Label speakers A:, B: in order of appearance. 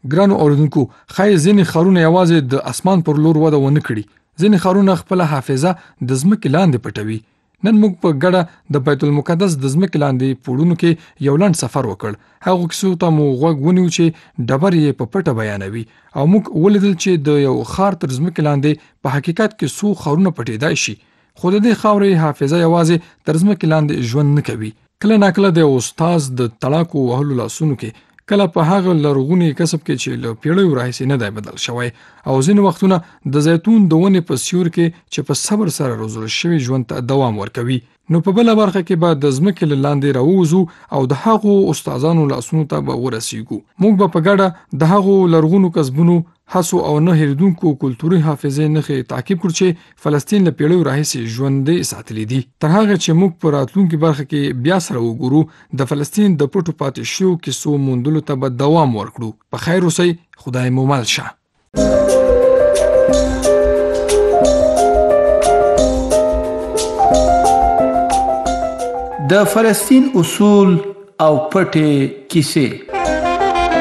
A: ګرانو اوریدونکو، ښایي ځینې ښارونه یوازې د اسمان پر لور وده ونه کړي. ځینې ښارونه خپله حافظه د ځمکې لاندې پټوي. نن موږ په ګډه د بیت المقدس د ځمکې لاندې پوړونو کې یو لنډ سفر وکړ. هغو کیسو ته مو غوږ ونیو چې ډبر یې په پټه بیانوي، او موږ ولیدل چې د یو ښار تر ځمکې لاندې په حقیقت کې څو ښارونه پټېدای شي. خو د دې خاورې حافظه یوازې تر ځمکې لاندې ژوند نه کوي. کله ناکله د یو استاد د تړاکو وهلو لاسونو کې، کله په هغه لرغوني کسب کې چې له پیړیو راهیسې نه دی بدل شوی، او ځینې وختونه د زیتون د ونې په سیوري کې چې په صبر سره روزل شوي ژوند ته دوام ورکوي. نو په بله برخه کې به د ځمکې له لاندې راووځو او د هغو استادانو لاسونو ته به ورسیږو. موږ به په ګډه د هغو لرغونو کسبونو، هڅو او نه هېرېدونکو کلتوري حافظې نښې تعقیب کړو چې فلسطین له پیړیو راهیسې ژوندۍ ساتلې دي. تر هغه چې موږ په راتلونکي برخه کې بیا سره وګورو، د فلسطین د پټو پاتې شویو کیسو موندلو ته به دوام ورکړو. په خیر اوسئ، خدای مو مل شه.
B: د فلسطین اصول او پټې کیسې.